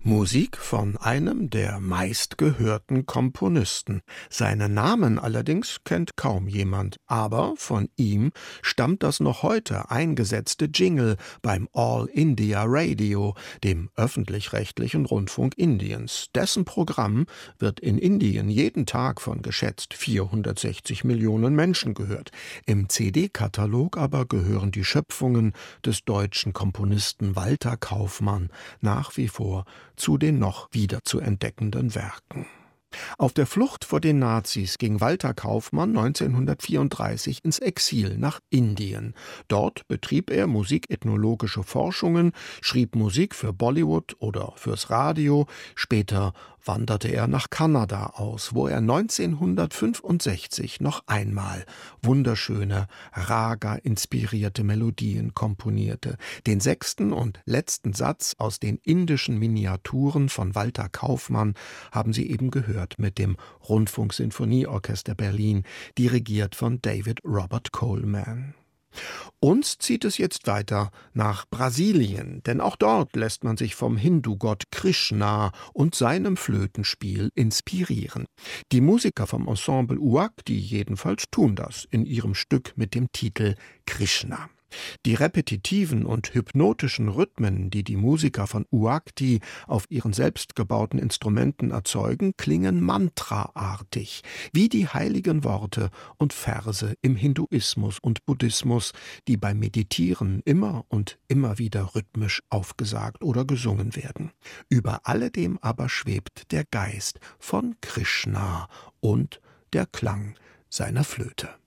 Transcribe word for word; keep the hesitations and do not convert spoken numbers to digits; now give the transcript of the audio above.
Musik von einem der meistgehörten Komponisten. Seinen Namen allerdings kennt kaum jemand, aber von ihm stammt das noch heute eingesetzte Jingle beim All India Radio, dem öffentlich-rechtlichen Rundfunk Indiens. Dessen Programm wird in Indien jeden Tag von geschätzt vierhundertsechzig Millionen Menschen gehört. Im C D-Katalog aber gehören die Schöpfungen des deutschen Komponisten Walter Kaufmann nach wie vor zu den noch wiederzuentdeckenden Werken. Auf der Flucht vor den Nazis ging Walter Kaufmann neunzehnhundertvierunddreißig ins Exil nach Indien. Dort betrieb er musikethnologische Forschungen, schrieb Musik für Bollywood oder fürs Radio. Später wanderte er nach Kanada aus, wo er neunzehnhundertfünfundsechzig noch einmal wunderschöne, Raga-inspirierte Melodien komponierte. Den sechsten und letzten Satz aus den indischen Miniaturen von Walter Kaufmann haben Sie eben gehört mit dem Rundfunksinfonieorchester Berlin, dirigiert von David Robert Coleman. Uns zieht es jetzt weiter nach Brasilien, denn auch dort lässt man sich vom Hindu-Gott Krishna und seinem Flötenspiel inspirieren. Die Musiker vom Ensemble Uakti jedenfalls tun das in ihrem Stück mit dem Titel Krishna. Die repetitiven und hypnotischen Rhythmen, die die Musiker von Uakti auf ihren selbstgebauten Instrumenten erzeugen, klingen mantraartig, wie die heiligen Worte und Verse im Hinduismus und Buddhismus, die beim Meditieren immer und immer wieder rhythmisch aufgesagt oder gesungen werden. Über alledem aber schwebt der Geist von Krishna und der Klang seiner Flöte.